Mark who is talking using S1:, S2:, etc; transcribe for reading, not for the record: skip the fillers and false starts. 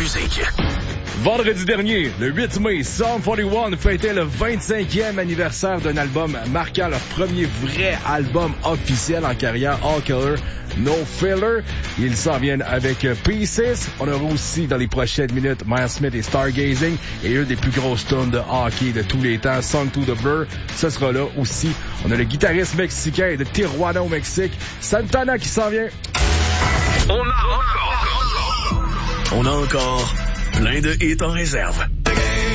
S1: musique.
S2: Vendredi dernier, le 8 mai, Sum 41 fêtait le 25e anniversaire d'un album marquant leur premier vrai album officiel en carrière, All Killer, No Filler. Ils s'en viennent avec Pieces. On aura aussi dans les prochaines minutes Miles Smith et Stargazing et une des plus grosses tonnes de hockey de tous les temps, Song to the Blur. Ce sera là aussi. On a le guitariste mexicain de Tijuana au Mexique, Santana qui s'en vient.
S1: On a encore plein de hits en réserve.